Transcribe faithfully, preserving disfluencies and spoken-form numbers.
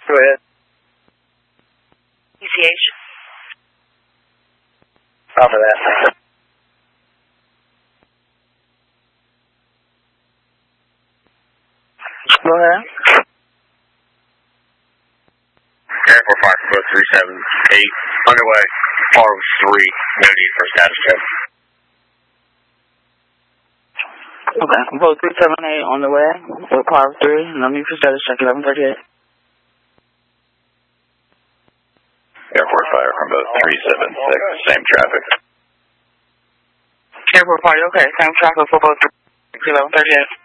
Go ahead. E C H. Copy that. Go ahead. Airport Fire Foot three seven eight. Underway. Par three. No need for status check. Okay. Vote three seven eight on the way. With par three. No need for status check. eleven thirty-eight. Airport Fire from boat three seven six. Same traffic. Airport Fire, okay. Same traffic for both eleven thirty-eight.